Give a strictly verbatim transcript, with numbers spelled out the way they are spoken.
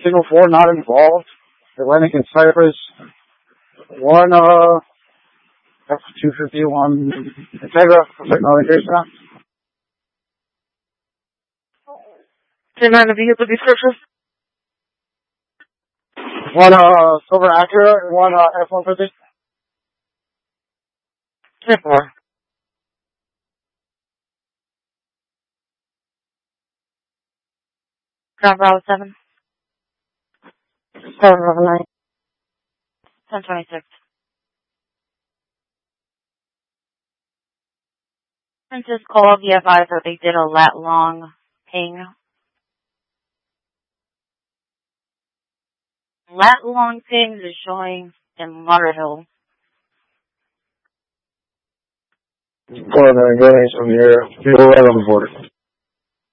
Signal four not involved. Atlantic and Cypress. One, uh, F two fifty-one. Integra. Technology now. Can I have you the description? One, uh, Silver Acura and one, uh, F one fifty. ten four. Ground Bravo seven. seven eleven nine. ten twenty-six. Princess called the F I that they did a lat long ping. Lat long pings is showing in Lauderhill. Four nine, go ahead, from here. We're right on the border.